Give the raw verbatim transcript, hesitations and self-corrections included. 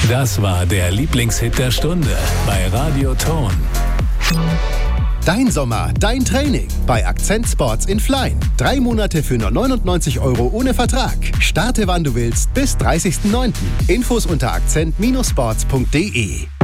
Das war der Lieblingshit der Stunde bei Radio Ton. Dein Sommer, dein Training bei Akzent Sports in Flein. Drei Monate für nur neunundneunzig Euro ohne Vertrag. Starte wann du willst bis dreißigsten neunten Infos unter akzent Sports punkt de.